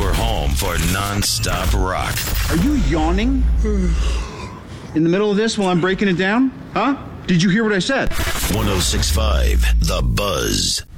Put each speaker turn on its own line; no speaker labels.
Your home for non-stop rock.
Are you yawning in the middle of this while I'm breaking it down? Huh? Did you hear what I said?
106.5 The Buzz.